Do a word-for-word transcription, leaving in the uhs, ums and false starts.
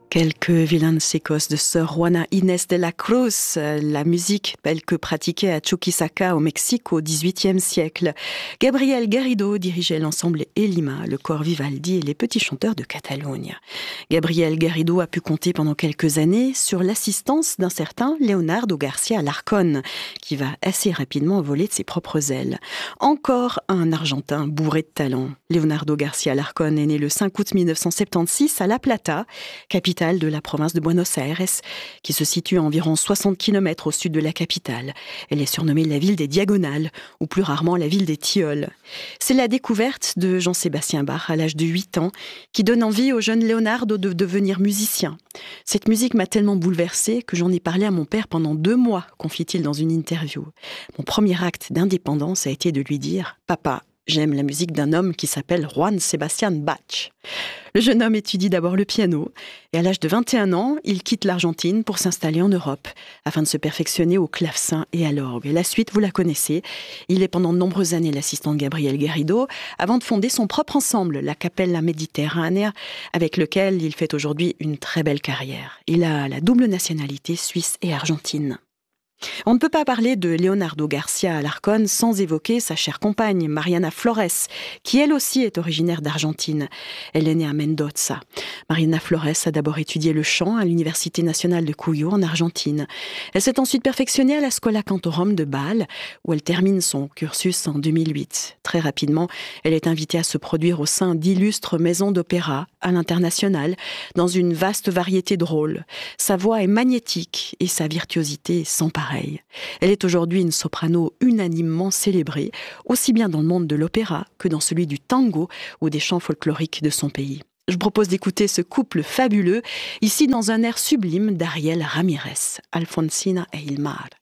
Quelques villancicos de Sor Juana Inés de la Cruz, la musique telle que pratiquée à Chuquisaca au Mexique au dix-huitième siècle. Gabriel Garrido dirigeait l'ensemble Elima, le corps Vivaldi et les petits chanteurs de Catalogne. Gabriel Garrido a pu compter pendant quelques années sur l'assistance d'un certain Leonardo García Alarcón, qui va assez rapidement voler de ses propres ailes. Encore un Argentin bourré de talent. Leonardo García Alarcón est né le cinq août mille neuf cent soixante-seize à La Plata, capitale de la province de Buenos Aires, qui se situe à environ soixante kilomètres au sud de la capitale. Elle est surnommée la ville des Diagonales, ou plus rarement la ville des Tilleuls. C'est la découverte de Jean-Sébastien Bach à l'âge de huit ans qui donne envie au jeune Leonardo de devenir musicien. Cette musique m'a tellement bouleversée que j'en ai parlé à mon père pendant deux mois, confie-t-il dans une interview. Mon premier acte d'indépendance a été de lui dire « Papa, j'aime la musique d'un homme qui s'appelle Juan Sebastián Bach ». Le jeune homme étudie d'abord le piano et à l'âge de vingt et un ans, il quitte l'Argentine pour s'installer en Europe afin de se perfectionner au clavecin et à l'orgue. Et la suite, vous la connaissez. Il est pendant de nombreuses années l'assistant de Gabriel Garrido avant de fonder son propre ensemble, la Capella Mediterránea, avec lequel il fait aujourd'hui une très belle carrière. Il a la double nationalité suisse et argentine. On ne peut pas parler de Leonardo García Alarcón sans évoquer sa chère compagne, Mariana Flores, qui elle aussi est originaire d'Argentine. Elle est née à Mendoza. Mariana Flores a d'abord étudié le chant à l'Université nationale de Cuyo en Argentine. Elle s'est ensuite perfectionnée à la Schola Cantorum de Bâle, où elle termine son cursus en deux mille huit. Très rapidement, elle est invitée à se produire au sein d'illustres maisons d'opéra à l'international, dans une vaste variété de rôles. Sa voix est magnétique et sa virtuosité sans pareil. Elle est aujourd'hui une soprano unanimement célébrée, aussi bien dans le monde de l'opéra que dans celui du tango ou des chants folkloriques de son pays. Je propose d'écouter ce couple fabuleux, ici dans un air sublime d'Ariel Ramirez, Alfonsina et Il Mar.